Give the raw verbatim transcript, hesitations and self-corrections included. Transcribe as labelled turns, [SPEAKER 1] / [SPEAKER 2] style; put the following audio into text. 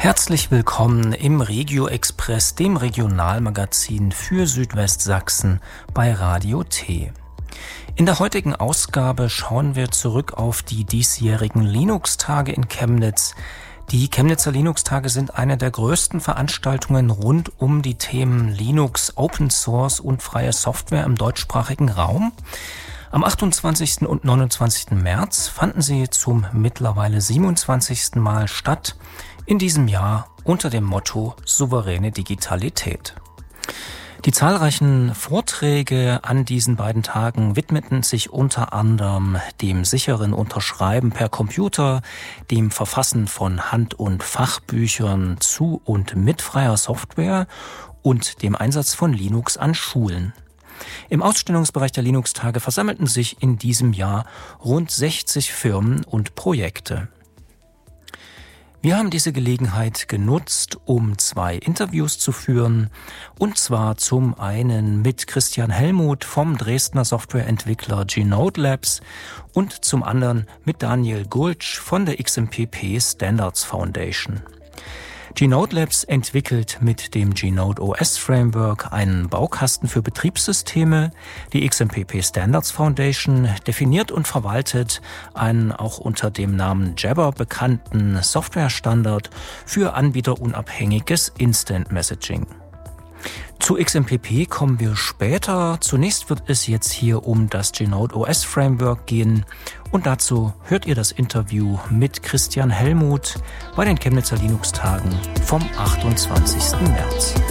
[SPEAKER 1] Herzlich willkommen im Regio Express, dem Regionalmagazin für Südwestsachsen bei Radio T. In der heutigen Ausgabe schauen wir zurück auf die diesjährigen Linux-Tage in Chemnitz. Die Chemnitzer Linux-Tage sind eine der größten Veranstaltungen rund um die Themen Linux, Open Source und freie Software im deutschsprachigen Raum. Am achtundzwanzigsten und neunundzwanzigsten März fanden sie zum mittlerweile siebenundzwanzigsten Mal statt, in diesem Jahr unter dem Motto Souveräne Digitalität. Die zahlreichen Vorträge an diesen beiden Tagen widmeten sich unter anderem dem sicheren Unterschreiben per Computer, dem Verfassen von Hand- und Fachbüchern zu und mit freier Software und dem Einsatz von Linux an Schulen. Im Ausstellungsbereich der Linux-Tage versammelten sich in diesem Jahr rund sechzig Firmen und Projekte. Wir haben diese Gelegenheit genutzt, um zwei Interviews zu führen, und zwar zum einen mit Christian Hellmuth vom Dresdner Softwareentwickler G-Node Labs und zum anderen mit Daniel Gultsch von der X M P P Standards Foundation. G-Node Labs entwickelt mit dem G-Node O S Framework einen Baukasten für Betriebssysteme. Die X M P P Standards Foundation definiert und verwaltet einen auch unter dem Namen Jabber bekannten Softwarestandard für anbieterunabhängiges Instant Messaging. Zu X M P P kommen wir später. Zunächst wird es jetzt hier um das G-Node O S Framework gehen. Und dazu hört ihr das Interview mit Christian Hellmuth bei den Chemnitzer Linux-Tagen vom achtundzwanzigsten März.